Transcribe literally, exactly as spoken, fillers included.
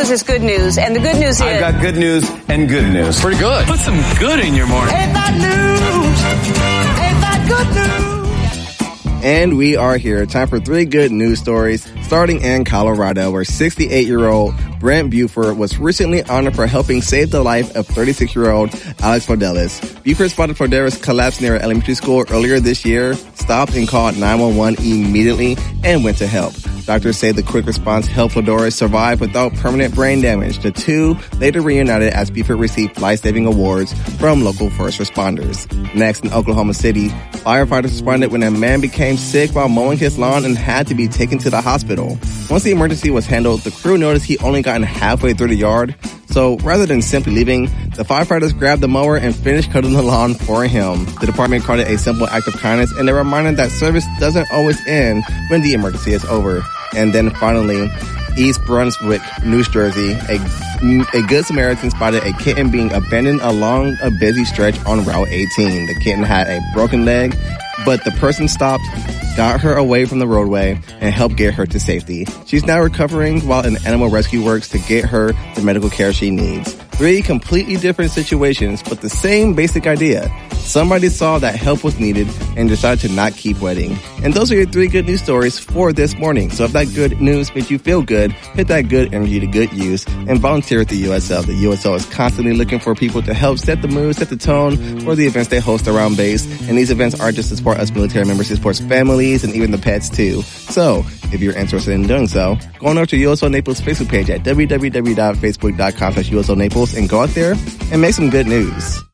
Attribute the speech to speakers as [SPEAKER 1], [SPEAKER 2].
[SPEAKER 1] news is good news, and the good news is...
[SPEAKER 2] I've got good news and good news.
[SPEAKER 3] Pretty good. Put some good in your morning.
[SPEAKER 4] Ain't that news? Ain't that good news?
[SPEAKER 5] And we are here. Time for three good news stories, starting in Colorado, where sixty-eight-year-old Brent Buford was recently honored for helping save the life of thirty-six-year-old Alex Fodelis. Buford spotted Fodelis collapse near elementary school earlier this year, stopped and called nine one one immediately, and went to help. Doctors say the quick response helped Fodelis survive without permanent brain damage. The two later reunited as Buford received life-saving awards from local first responders. Next, in Oklahoma City, firefighters responded when a man became sick while mowing his lawn and had to be taken to the hospital. Once the emergency was handled, the crew noticed he only gotten halfway through the yard. So rather than simply leaving, the firefighters grabbed the mower and finished cutting the lawn for him. The department called it a simple act of kindness, and they're reminded that service doesn't always end when the emergency is over. And then finally, East Brunswick, New Jersey, a, a Good Samaritan spotted a kitten being abandoned along a busy stretch on Route eighteen. The kitten had a broken leg, but the person stopped, got her away from the roadway, and helped get her to safety. She's now recovering while an animal rescue works to get her the medical care she needs. Three completely different situations, but the same basic idea. Somebody saw that help was needed and decided to not keep waiting. And those are your three good news stories for this morning. So if that good news makes you feel good, hit that good energy to good use and volunteer at the U S L. The U S L is constantly looking for people to help set the mood, set the tone for the events they host around base. And these events aren't just to support us military members, it supports families and even the pets too. So if you're interested in doing so, go on over to U S L Naples Facebook page at w w w dot facebook dot com slash U S L Naples and go out there and make some good news.